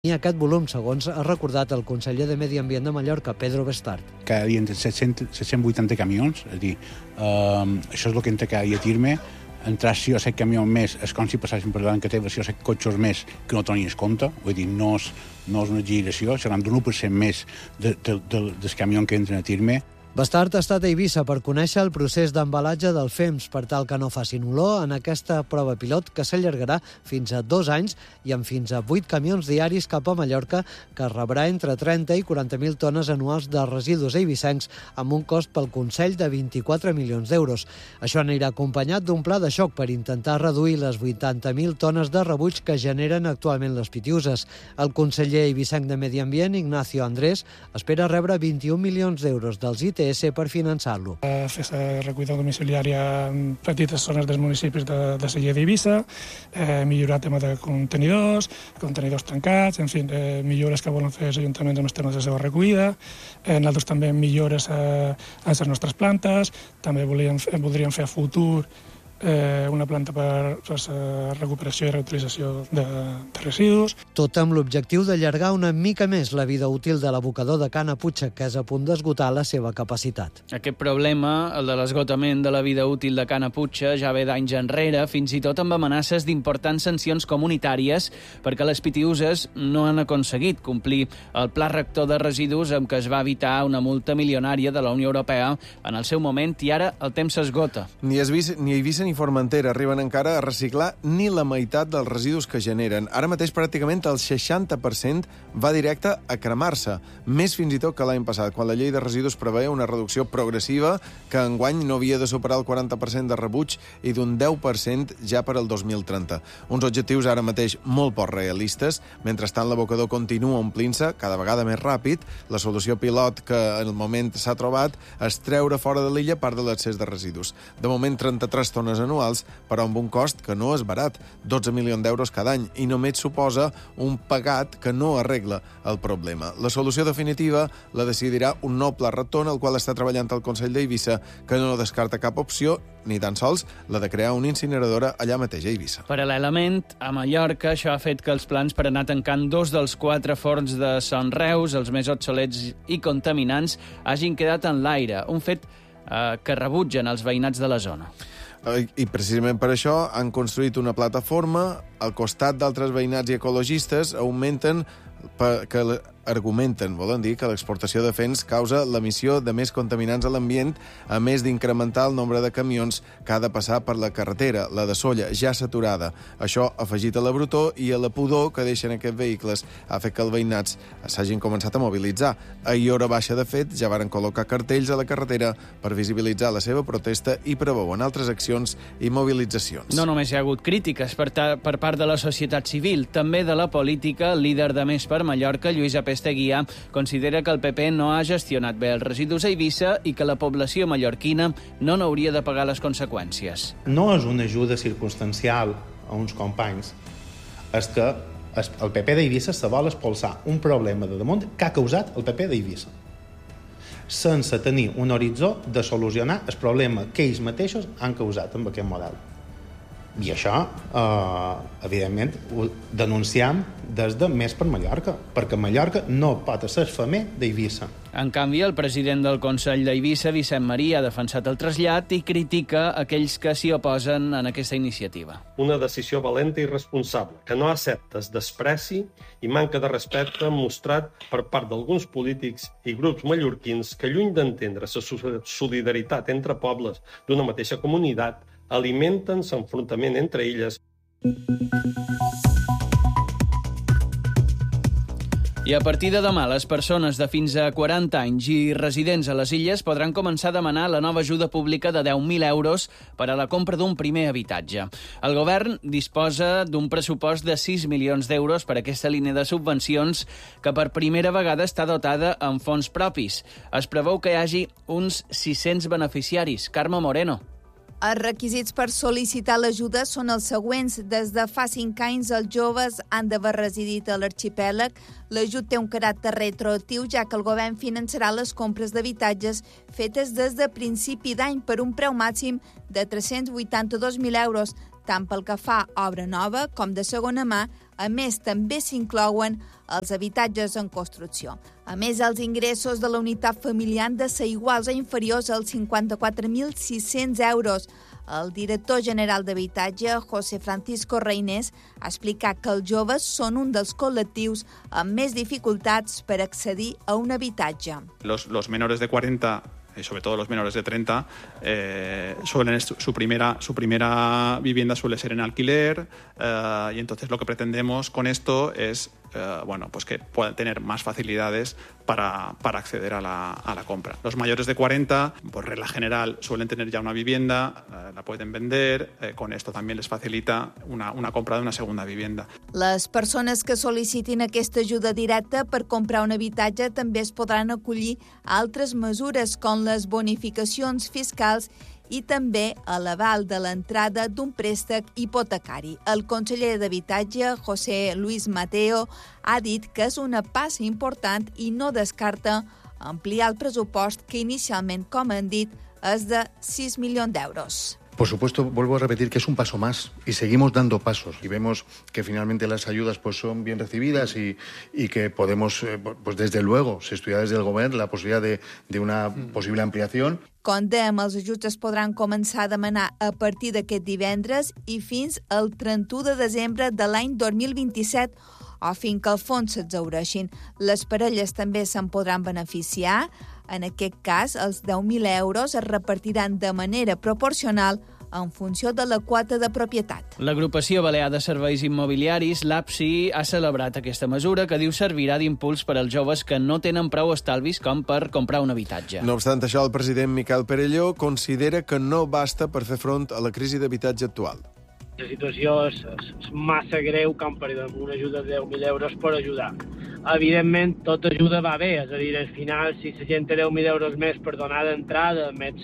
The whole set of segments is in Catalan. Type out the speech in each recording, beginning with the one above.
I aquest volum, segons ha recordat el conseller de Medi Ambient de Mallorca, Pedro Bestart. Cada dia entre 780 camions, és a dir, això és el que entra cada dia a Tirme. Entrar 6 o 7 camions més és com si passessin per davant que té 6 o 7 cotxes més que no tenies compte, vull dir, no és una exageració, seran d'un 1% més dels camions que entren a Tirme. Bestart ha estat a Eivissa per conèixer el procés d'embalatge del FEMS per tal que no facin olor en aquesta prova pilot que s'allargarà fins a 2 anys i amb fins a 8 camions diaris cap a Mallorca, que rebrà entre 30 i 40.000 tones anuals de residus eivissencs amb un cost pel Consell de 24 milions d'euros. Això anirà acompanyat d'un pla de xoc per intentar reduir les 80.000 tones de rebuig que generen actualment les pitiuses. El conseller eivissenc de Medi Ambient, Ignacio Andrés, espera rebre 21 milions d'euros dels ITS per finançar-lo. Fer la recollida domiciliària en petites zones dels municipis de Sella d'Eivissa, millorar el tema de contenidors tancats, en fi, millores que volen fer els ajuntaments amb els temes de la seva recollida. Nosaltres també millores a les nostres plantes, també voldríem fer a futur una planta per la recuperació i reutilització de residus. Tot amb l'objectiu d'allargar una mica més la vida útil de l'abocador de Cana Putxa, que és a punt d'esgotar la seva capacitat. Aquest problema, el de l'esgotament de la vida útil de Cana Putxa, ja ve d'anys enrere, fins i tot amb amenaces d'importants sancions comunitàries, perquè les pitiuses no han aconseguit complir el pla rector de residus amb què es va evitar una multa milionària de la Unió Europea en el seu moment, i ara el temps s'esgota. Ni Eivissa ni Formentera arriben encara a reciclar ni la meitat dels residus que generen. Ara mateix pràcticament el 60% va directe a cremar-se, més fins i tot que l'any passat, quan la llei de residus preveia una reducció progressiva que enguany no havia de superar el 40% de rebuig i d'un 10% ja per al 2030. Uns objectius ara mateix molt poc realistes. Mentrestant, l'abocador continua omplint-se cada vegada més ràpid. La solució pilot que en el moment s'ha trobat és treure fora de l'illa part de l'excés de residus. De moment, 33 tones anuals, però amb un cost que no és barat, 12 milions d'euros cada any, i només suposa un pagat que no arregla el problema. La solució definitiva la decidirà un nou pla rector en el qual està treballant el Consell d'Eivissa, que no descarta cap opció, ni tan sols la de crear una incineradora allà mateix a Eivissa. Paral·lelament, a Mallorca, això ha fet que els plans per anar tancant 2 dels 4 forns de Son Reus, els més obsolets i contaminants, hagin quedat en l'aire, un fet que rebutgen els veïnats de la zona. I precisament per això han construït una plataforma al costat d'altres veïnats i ecologistes volen dir que l'exportació de fens causa l'emissió de més contaminants a l'ambient, a més d'incrementar el nombre de camions que ha de passar per la carretera, la de Solla, ja saturada. Això, afegit a la brutor i a la pudor que deixen aquests vehicles, ha fet que els veïnats s'hagin començat a mobilitzar. Ahir, hora baixa, de fet, ja varen col·locar cartells a la carretera per visibilitzar la seva protesta i preveuen altres accions i mobilitzacions. No només hi ha hagut crítiques per part de la societat civil, també de la política. El líder de Més per Mallorca, Lluís Apesteguía, considera que el PP no ha gestionat bé els residus a Eivissa i que la població mallorquina no n'hauria de pagar les conseqüències. No és una ajuda circumstancial a uns companys, és que el PP d'Eivissa se vol expulsar un problema de damunt que ha causat el PP d'Eivissa, sense tenir un horitzó de solucionar el problema que ells mateixos han causat amb aquest model. I això, evidentment, ho denunciem des de Més per Mallorca, perquè Mallorca no pot ser femer d'Eivissa. En canvi, el president del Consell d'Eivissa, Vicent Marí, ha defensat el trasllat i critica aquells que s'hi oposen en aquesta iniciativa. Una decisió valenta i responsable, que no accepta el despreci i manca de respecte mostrat per part d'alguns polítics i grups mallorquins que, lluny d'entendre la solidaritat entre pobles d'una mateixa comunitat, alimenten l'enfrontament entre elles. I a partir de demà, les persones de fins a 40 anys i residents a les illes podran començar a demanar la nova ajuda pública de 10.000 euros per a la compra d'un primer habitatge. El govern disposa d'un pressupost de 6 milions d'euros per a aquesta línia de subvencions que per primera vegada està dotada amb fons propis. Es preveu que hi hagi uns 600 beneficiaris. Carme Moreno. Els requisits per sol·licitar l'ajuda són els següents. Des de fa 5 anys, els joves han d'haver residit a l'arxipèlag. L'ajut té un caràcter retroactiu, ja que el govern finançarà les compres d'habitatges fetes des de principi d'any per un preu màxim de 382.000 euros. tant pel que fa a obra nova com de segona mà. A més, també s'inclouen els habitatges en construcció. A més, els ingressos de la unitat familiar han de ser iguals o inferiors als 54.600 euros. El director general d'Habitatge, José Francisco Reynés, ha explicat que els joves són un dels col·lectius amb més dificultats per accedir a un habitatge. Los menores de 40 y sobre todo los menores de 30 su primera vivienda suele ser en alquiler y entonces lo que pretendemos con esto es pues que puedan tener más facilidades para acceder a la compra. Los mayores de 40, por regla general, suelen tener ya una vivienda, la pueden vender, con esto también les facilita una compra de una segunda vivienda. Les persones que sol·licitin aquesta ajuda directa per comprar un habitatge també es podran acollir a altres mesures com les bonificacions fiscals i també a l'aval de l'entrada d'un préstec hipotecari. El conseller d'Habitatge, José Luis Mateo, ha dit que és una passa important i no descarta ampliar el pressupost que inicialment, com han dit, és de 6 milions d'euros. Por supuesto, vuelvo a repetir que es un paso más y seguimos dando pasos y vemos que finalmente las ayudas pues son bien recibidas y que podemos, pues desde luego, se estudia desde el Govern la posibilidad de una posible ampliación. Com dèiem, els ajuts es podran començar a demanar a partir d'aquest divendres i fins al 31 de desembre de l'any 2027 o fins que els fons s'exhaureixin. Les parelles també se'n podran beneficiar. En aquest cas, els 10.000 euros es repartiran de manera proporcional en funció de la quota de propietat. L'Agrupació Balear de Serveis Immobiliaris, l'APSI, ha celebrat aquesta mesura que diu servirà d'impuls per als joves que no tenen prou estalvis com per comprar un habitatge. No obstant això, el president Miquel Perelló considera que no basta per fer front a la crisi d'habitatge actual. La situació és massa greu com per una ajuda de 10.000 euros per ajudar. Evidentment, tota ajuda va bé, és a dir, al final, si la gent té 10.000 euros més per donar d'entrada, més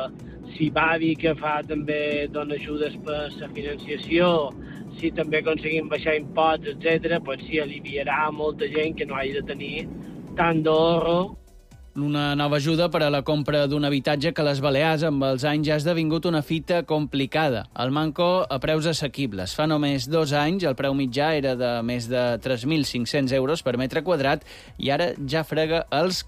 si va dir que fa també dona ajudes per la financiació, si també aconseguim baixar imposts, etc., doncs sí, aliviarà molta gent que no hagi de tenir tant d'ahorro. Una nova ajuda per a la compra d'un habitatge que a les Balears amb els anys ja ha esdevingut una fita complicada. El manco a preus assequibles. Fa només 2 anys el preu mitjà era de més de 3.500 euros per metre quadrat i ara ja frega els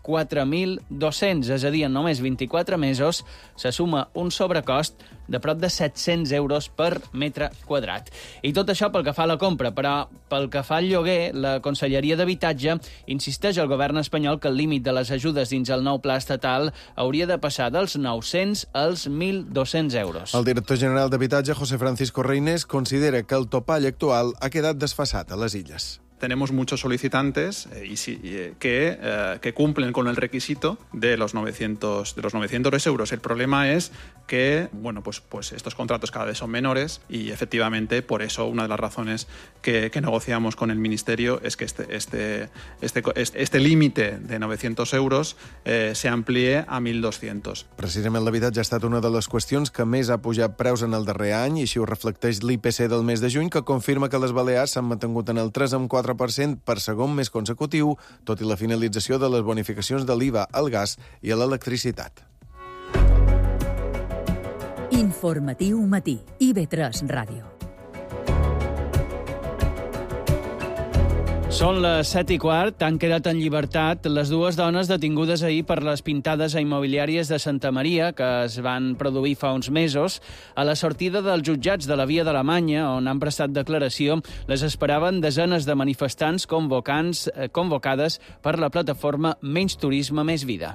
4.200, és a dir, en només 24 mesos se suma un sobrecost de prop de 700 euros per metre quadrat. I tot això pel que fa a la compra, però pel que fa al lloguer, la Conselleria d'Habitatge insisteix al govern espanyol que el límit de les ajudes dins el nou pla estatal hauria de passar dels 900 als 1.200 euros. El director general d'Habitatge, José Francisco Reynés, considera que el topall actual ha quedat desfasat a les Illes. Tenemos muchos solicitantes que cumplen con el requisito de los 900 euros. El problema es que pues estos contratos cada vez son menores y efectivamente por eso una de las razones que negociamos con el Ministerio es que este límite de 900 euros se amplíe a 1.200. Precisament l'habitatge ha estat una de les qüestions que més ha pujat preus en el darrer any i així ho reflecteix l'IPC del mes de juny, que confirma que les Balears s'han mantingut en el 3,4% per segon mes consecutiu, tot i la finalització de les bonificacions de l'IVA al gas i a l'electricitat. Informatiu matí, IB3 Ràdio. Són les 7:15, han quedat en llibertat les dues dones detingudes ahir per les pintades a immobiliàries de Santa Maria, que es van produir fa uns mesos. A la sortida dels jutjats de la Via d'Alemanya, on han prestat declaració, les esperaven desenes de manifestants convocades per la plataforma Menys Turisme, Més Vida.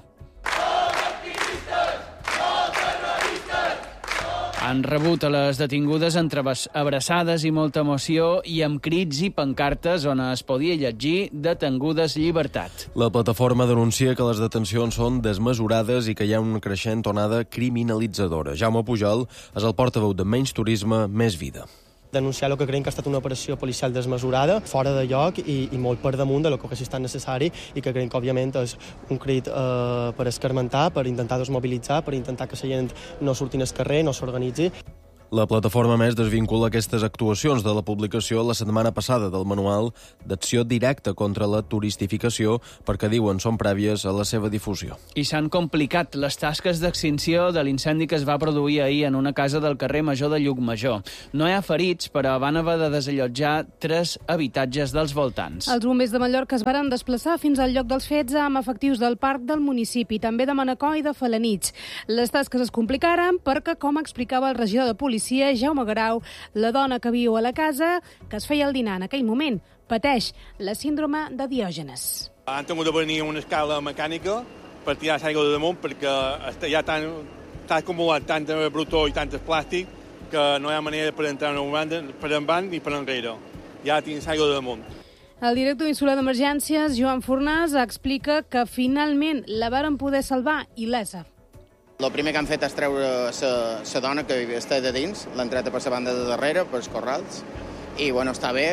Han rebut a les detingudes entre abraçades i molta emoció i amb crits i pancartes on es podia llegir "Detengudes llibertat". La plataforma denuncia que les detencions són desmesurades i que hi ha una creixent onada criminalitzadora. Jaume Pujol és el portaveu de Menys Turisme, Més Vida. Denunciar el que creiem que ha estat una operació policial desmesurada, fora de lloc i molt per damunt de lo que hagués estat necessari i que creiem que, òbviament, és un crit per escarmentar, per intentar desmobilitzar, per intentar que la gent no surti al carrer, no s'organitzi. La plataforma Més desvincula aquestes actuacions de la publicació la setmana passada del manual d'acció directa contra la turistificació perquè diuen són prèvies a la seva difusió. I s'han complicat les tasques d'extinció de l'incendi que es va produir ahir en una casa del carrer Major de Llucmajor. No hi ha ferits, però van haver de desallotjar 3 habitatges dels voltants. Els bombers de Mallorca es varen desplaçar fins al lloc dels fets amb efectius del parc del municipi, també de Manacor i de Felanitx. Les tasques es complicaren perquè, com explicava el regidor de policia, Jaume Garau, la dona que viu a la casa, que es feia el dinar en aquell moment, pateix la síndrome de Diògenes. Han tingut de venir una escala mecànica per tirar l'aigua de damunt perquè ja està acumulat tanta brutó i tant plàstic que no hi ha manera per entrar per endavant ni per enrere. Ja tens aigua de damunt. El director insular d'Emergències, Joan Fornàs, explica que finalment la varen poder salvar il·lesa. El primer que han fet és treure la dona que està de dins, l'han tret per la banda de darrere, pels corrals, i bueno, està bé,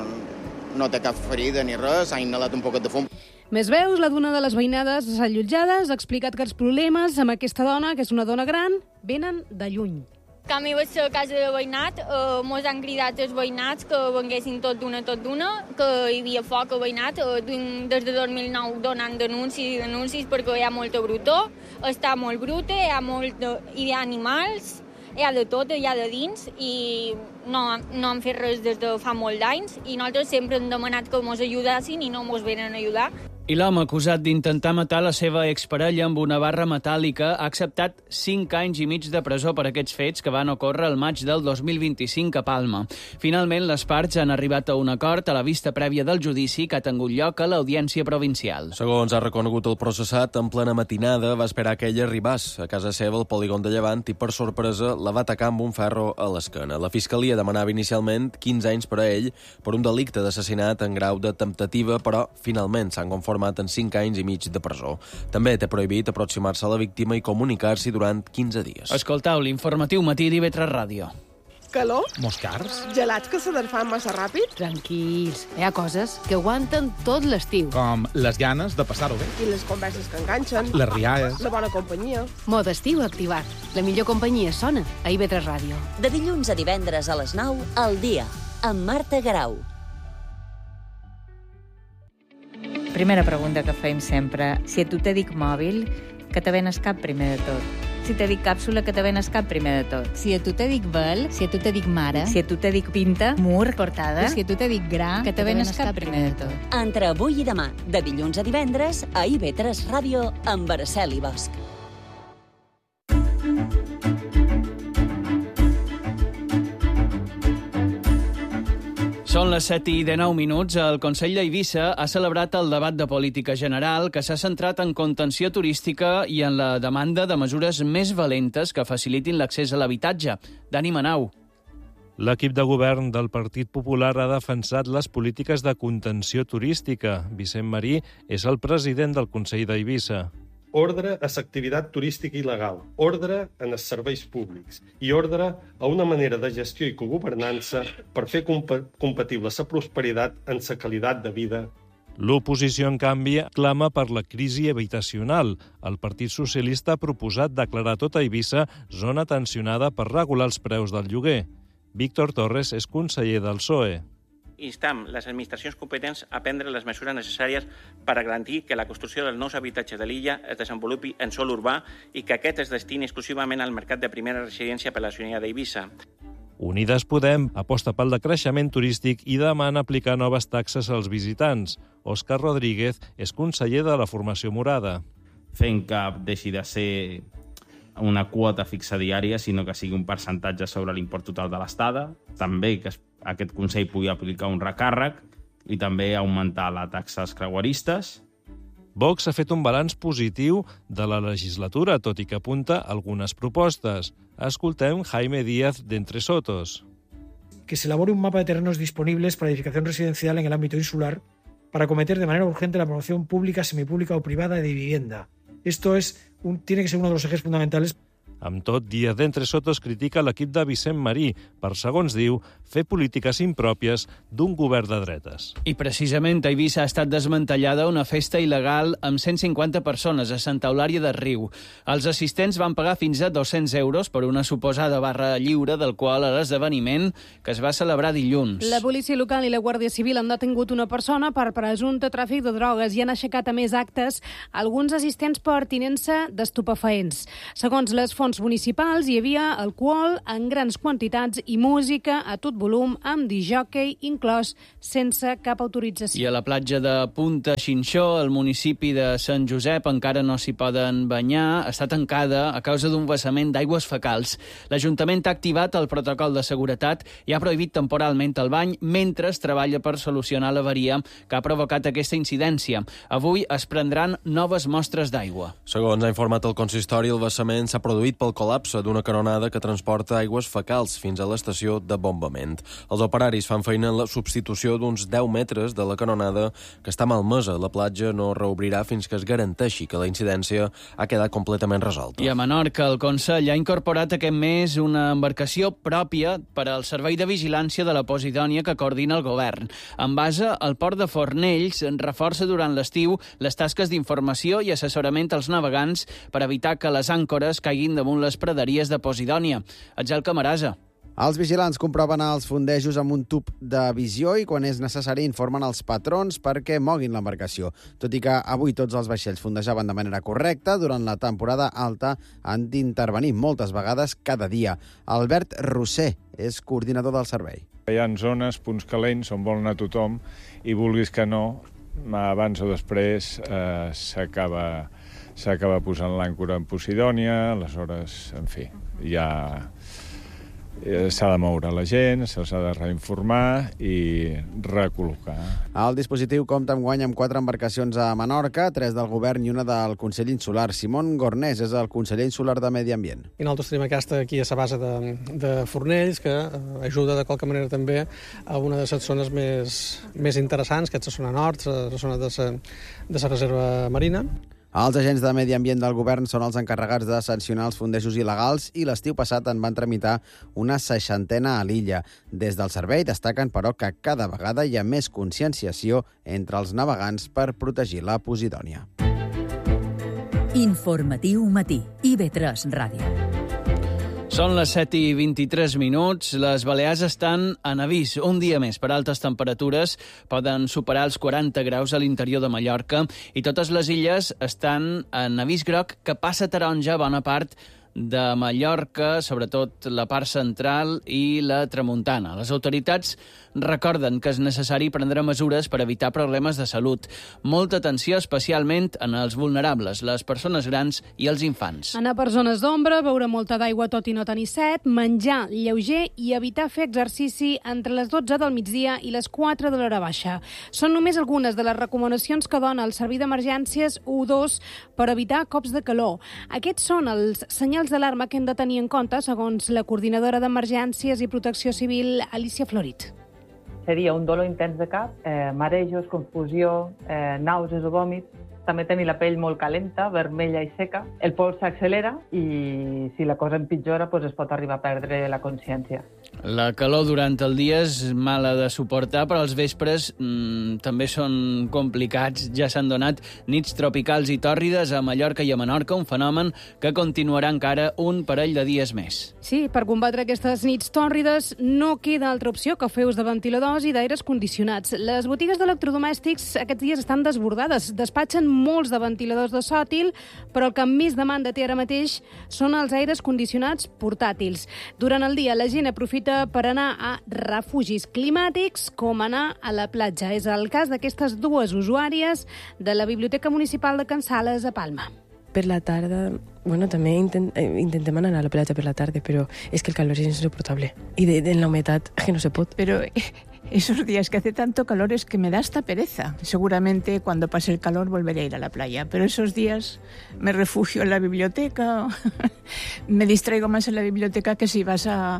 no té cap ferida ni res, ha inhalat un poquet de fum. Més veus, la d'una de les veïnades desallotjades ha explicat que els problemes amb aquesta dona, que és una dona gran, venen de lluny. Quan hi vaig a casa de veïnat, mos han cridat els veïnats que venguessin tot d'una, que hi havia foc a veïnat, des de 2009 donant denúncies perquè hi ha molta brutó, està molt bruta, hi ha animals, hi ha de tot, hi ha de dins, i no han fet res des de fa molt d'anys, i nosaltres sempre hem demanat que mos ajudassin i no mos venen a ajudar. I l'home acusat d'intentar matar la seva exparella amb una barra metàl·lica ha acceptat 5 anys i mig de presó per aquests fets que van ocórrer el maig del 2025 a Palma. Finalment, les parts han arribat a un acord a la vista prèvia del judici que ha tingut lloc a l'Audiència Provincial. Segons ha reconegut el processat, en plena matinada va esperar que ella arribés a casa seva al polígon de Llevant i, per sorpresa, la va atacar amb un ferro a l'esquena. La Fiscalia demanava inicialment 15 anys per a ell per un delicte d'assassinat en grau de temptativa, però finalment s'han conformat en 5 anys i mig de presó. També té prohibit aproximar-se a la víctima i comunicar-s'hi durant 15 dies. Escoltau l'informatiu matí d'IV3 Ràdio. Calor? Moscars? Gelats que se desfan massa ràpid? Tranquils, hi ha coses que aguanten tot l'estiu. Com les ganes de passar-ho bé. I les converses que enganxen. Les rialles. La bona companyia. Mode estiu activat. La millor companyia sona a IV3 Ràdio. De dilluns a divendres a les 9, al dia, amb Marta Garau. Primera pregunta que fem sempre. Si a tu te dic mòbil, que te venes cap primer de tot? Si te dic càpsula, que te venes cap primer de tot? Si a tu te dic vel, si a tu te dic mare, si a tu te dic pinta, mur, portada, i si a tu te dic gra, que te venes cap primer de tot? Entre avui i demà, de dilluns a divendres, a IV3 Ràdio, amb Araceli Bosch. Són les 7:19. El Consell d'Eivissa ha celebrat el debat de política general que s'ha centrat en contenció turística i en la demanda de mesures més valentes que facilitin l'accés a l'habitatge. Dani Manau. L'equip de govern del Partit Popular ha defensat les polítiques de contenció turística. Vicent Marí és el president del Consell d'Eivissa. Ordre a l'activitat turística il·legal, ordre en els serveis públics i ordre a una manera de gestió i cogovernança per fer compatible la prosperitat amb la qualitat de vida. L'oposició, en canvi, clama per la crisi habitacional. El Partit Socialista ha proposat declarar tota Eivissa zona tensionada per regular els preus del lloguer. Víctor Torres és conseller del PSOE. Instam les administracions competents a prendre les mesures necessàries per a garantir que la construcció dels nous habitatges de l'illa es desenvolupi en sòl urbà i que aquest es destini exclusivament al mercat de primera residència per a la ciutadania d'Eivissa. Unides Podem aposta pel decreixement turístic i demana aplicar noves taxes als visitants. Òscar Rodríguez és conseller de la Formació Morada. Fent que deixi de ser una quota fixa diària, sinó que sigui un percentatge sobre l'import total de l'estada. També que aquest Consell pugui aplicar un recàrrec i també augmentar la taxa als creueristes. Vox ha fet un balanç positiu de la legislatura, tot i que apunta algunes propostes. Escoltem Jaime Díaz d'Entre Sotos. Que se elabore un mapa de terrenos disponibles para edificación residencial en el ámbito insular para acometer de manera urgente la promoción pública, semipública o privada de vivienda. Esto tiene que ser uno de los ejes fundamentales. Amb tot, Díaz de Entresotos critica l'equip de Vicent Marí per, segons diu, fer polítiques impròpies d'un govern de dretes. I precisament a Eivissa ha estat desmantellada una festa il·legal amb 150 persones a Santa Eulària de Riu. Els assistents van pagar fins a 200 euros per una suposada barra lliure del qual a l'esdeveniment que es va celebrar dilluns. La policia local i la Guàrdia Civil han detingut una persona per presumpte tràfic de drogues i han aixecat a més actes alguns assistents per tinença d'estupefaents. Segons les fonts municipals, hi havia alcohol en grans quantitats i música a tot volum amb disjòquei inclòs sense cap autorització. I a la platja de Punta Xinxó, al municipi de Sant Josep, encara no s'hi poden banyar. Està tancada a causa d'un vessament d'aigües fecals. L'Ajuntament ha activat el protocol de seguretat i ha prohibit temporalment el bany mentre es treballa per solucionar l'avaria que ha provocat aquesta incidència. Avui es prendran noves mostres d'aigua. Segons ha informat el consistori, el vessament s'ha produït pel col·lapse d'una canonada que transporta aigües fecals fins a l'estació de bombament. Els operaris fan feina en la substitució d'uns 10 metres de la canonada que està malmesa. La platja no reobrirà fins que es garanteixi que la incidència ha quedat completament resolta. I a Menorca, el Consell ha incorporat aquest mes una embarcació pròpia per al servei de vigilància de la Posidònia que coordina el govern. En base, el port de Fornells reforça durant l'estiu les tasques d'informació i assessorament als navegants per evitar que les àncores caiguin damunt les praderies de Posidònia. Atzel Camarasa. Els vigilants comproven els fondejos amb un tub de visió i quan és necessari informen els patrons perquè moguin l'embarcació. Tot i que avui tots els vaixells fondejaven de manera correcta, durant la temporada alta han d'intervenir moltes vegades cada dia. Albert Roser és coordinador del servei. Hi ha zones, punts calents, on vol anar tothom i vulguis que no, abans o després s'acaba posant l'àncora en Posidònia, aleshores, en fi, ja s'ha de moure la gent, se'ls ha de reinformar i recol·locar. El dispositiu compta enguany amb 4 embarcacions a Menorca, 3 del govern i una del Consell Insular. Simón Gornés és el conseller insular de Medi Ambient. I nosaltres tenim aquesta aquí a la base de Fornells, que ajuda de qualque manera també a una de les zones més interessants, que és la zona nord, la zona de la reserva marina. Els agents de Medi Ambient del govern són els encarregats de sancionar els fondejos il·legals i l'estiu passat en van tramitar una 60 a l'illa. Des del servei destaquen, però, que cada vegada hi ha més conscienciació entre els navegants per protegir la Posidònia. Informatiu matí. IB3 Ràdio. Són les 7:23. Les Balears estan en avís un dia més per altes temperatures. Poden superar els 40 graus a l'interior de Mallorca i totes les illes estan en avís groc que passa taronja bona part de Mallorca, sobretot la part central i la tramuntana. Les autoritats recorden que és necessari prendre mesures per evitar problemes de salut. Molta atenció especialment en els vulnerables, les persones grans i els infants. Anar per zones d'ombra, beure molta d'aigua tot i no tenir set, menjar lleuger i evitar fer exercici entre les 12 del migdia i les 4 de l'hora baixa. Són només algunes de les recomanacions que dona el Servei d'Emergències 112 per evitar cops de calor. Aquests són els senyals d'alarma que hem de tenir en compte, segons la coordinadora d'Emergències i Protecció Civil, Alicia Florit. Seria un dolor intens de cap, marejos, confusió, nàusees o vòmits. També tenir la pell molt calenta, vermella i seca. El pols s'accelera i si la cosa empitjora es pot arribar a perdre la consciència. La calor durant el dia és mala de suportar, però els vespres també són complicats. Ja s'han donat nits tropicals i tòrrides a Mallorca i a Menorca, un fenomen que continuarà encara un parell de dies més. Sí, per combatre aquestes nits tòrrides no queda altra opció que fer ús de ventiladors i d'aires condicionats. Les botigues d'electrodomèstics aquests dies estan desbordades, despatxen molts de ventiladors de sòtil, però el que més demanda té ara mateix són els aires condicionats portàtils. Durant el dia la gent aprofita per anar a refugis climàtics com anar a la platja. És el cas d'aquestes dues usuàries de la Biblioteca Municipal de Can Sales a Palma. Per la tarda, també intentem anar a la platja per la tarda, però és que el calor és insoportable. I en la humitat que no se pot. Pero esos días que hace tanto calor es que me da hasta pereza. Seguramente cuando pase el calor volveré a ir a la playa, pero esos días me refugio en la biblioteca, me distraigo más en la biblioteca que si vas a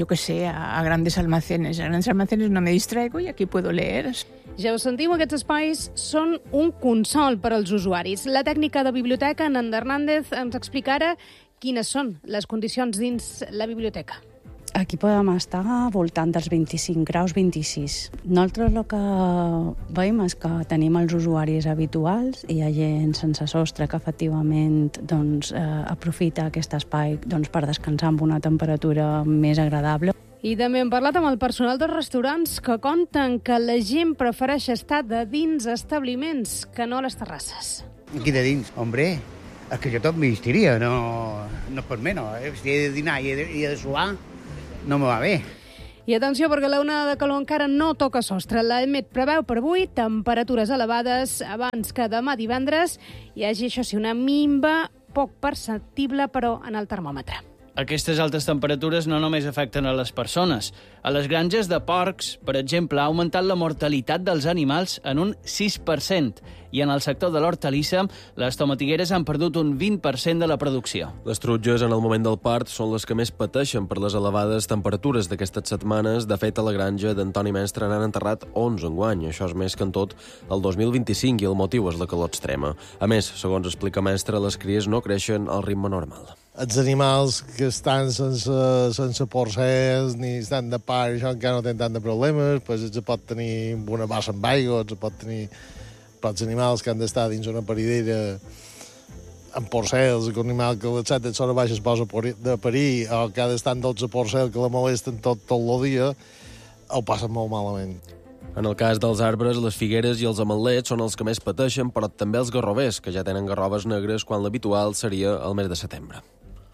grandes almacenes. A grandes almacenes no me distraigo y aquí puedo leer. Ja ho sentiu, aquests espais són un consol per als usuaris. La tècnica de biblioteca, Nanda Hernández, ens explica ara Quines són les condicions dins la biblioteca? Aquí podem estar voltant dels 25 graus, 26. Nosaltres el que veiem és que tenim els usuaris habituals, hi ha gent sense sostre que efectivament aprofita aquest espai per descansar amb una temperatura més agradable. I també hem parlat amb el personal dels restaurants que conten que la gent prefereix estar de dins establiments que no a les terrasses. Aquí de dins, hombre, és que jo tot m'hi estiria, no per menys. Si he de dinar i he de suar, no me va bé. I atenció, perquè la onada de calor encara no toca sostre. L'EMET preveu per avui temperatures elevades abans que demà divendres hi hagi, això sí, una minva poc perceptible, però en el termòmetre. Aquestes altes temperatures no només afecten a les persones. A les granges de porcs, per exemple, ha augmentat la mortalitat dels animals en un 6%, i en el sector de l'hortalissa, les tomatigueres han perdut un 20% de la producció. Les truges en el moment del part són les que més pateixen per les elevades temperatures d'aquestes setmanes. De fet, a la granja d'Antoni Mestre n'han enterrat 11 enguany. Això és més que en tot el 2025, i el motiu és la calor extrema. A més, segons explica Mestre, les cries no creixen al ritme normal. Els animals que estan sense porcels ni estan de part, això encara no tenen tant de problemes, pues se pot tenir una bassa amb aigua, se pot tenir... Però els animals que han d'estar dins una paridera amb porcels, un animal que a les 7 d'hora baixa es posa de parir, o que ha d'estar en 12 porcels que la molesten tot el dia, ho passen molt malament. En el cas dels arbres, les figueres i els ametlets són els que més pateixen, però també els garrovers, que ja tenen garroves negres quan l'habitual seria el mes de setembre.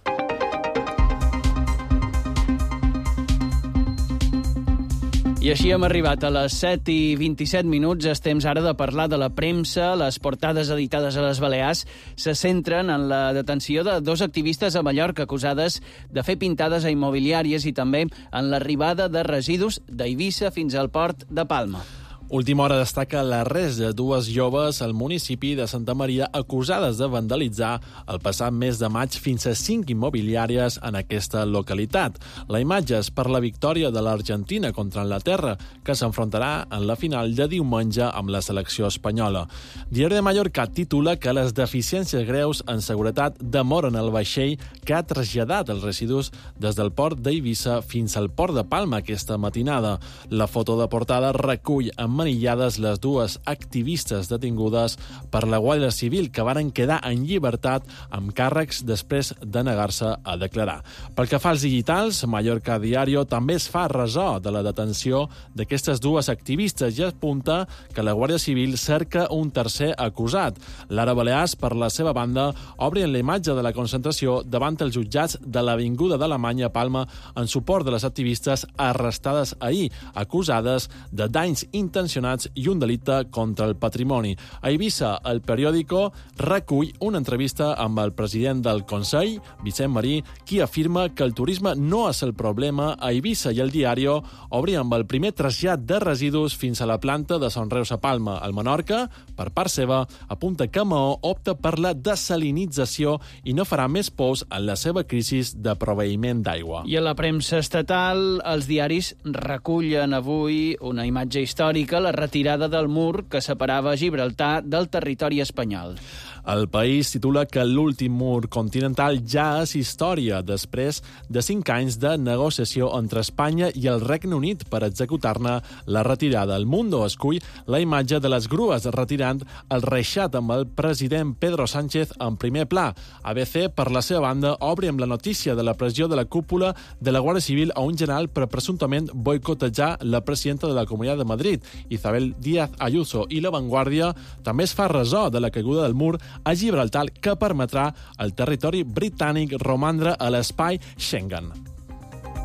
I així hem arribat a les 7:27. És temps ara de parlar de la premsa. Les portades editades a les Balears se centren en la detenció de 2 activistes a Mallorca acusades de fer pintades a immobiliàries i també en l'arribada de residus d'Eivissa fins al port de Palma. Última hora destaca l'arrest de 2 joves al municipi de Santa Maria acusades de vandalitzar el passat mes de maig fins a 5 immobiliàries en aquesta localitat. La imatge és per la victòria de l'Argentina contra Anglaterra, que s'enfrontarà en la final de diumenge amb la selecció espanyola. Diari de Mallorca titula que les deficiències greus en seguretat demoren el vaixell que ha traslladat els residus des del port d'Eivissa fins al port de Palma aquesta matinada. La foto de portada recull emmanillades les 2 activistes detingudes per la Guàrdia Civil, que varen quedar en llibertat amb càrrecs després de negar-se a declarar. Pel que fa als digitals, Mallorca Diario també es fa ressò de la detenció d'aquestes 2 activistes i apunta que la Guàrdia Civil cerca un tercer acusat. L'Ara Balears, per la seva banda, obren la imatge de la concentració davant els jutjats de l'Avinguda d'Alemanya a Palma en suport de les activistes arrestades ahir, acusades de danys intencionats i un delicte contra el patrimoni. A Eivissa, el periòdico recull una entrevista amb el president del Consell, Vicent Marí, qui afirma que el turisme no és el problema a Eivissa, i el Diario obri amb el primer trasllat de residus fins a la planta de Son Reus a Palma. El Menorca, per part seva, apunta que Maó opta per la desalinització i no farà més pous en la seva crisi de proveïment d'aigua. I a la premsa estatal, els diaris recullen avui una imatge històrica, la retirada del mur que separava Gibraltar del territori espanyol. El País titula que l'últim mur continental ja és història després de 5 anys de negociació entre Espanya i el Regne Unit per executar-ne la retirada. El Mundo escull la imatge de les grues retirant el reixat amb el president Pedro Sánchez en primer pla. ABC, per la seva banda, obre amb la notícia de la pressió de la cúpula de la Guàrdia Civil a un general per presumptament boicotejar la presidenta de la Comunitat de Madrid, Isabel Díaz Ayuso, i La Vanguardia també es fa ressò de la caiguda del mur a Gibraltar, que permetrà al territori britànic romandre a l'espai Schengen.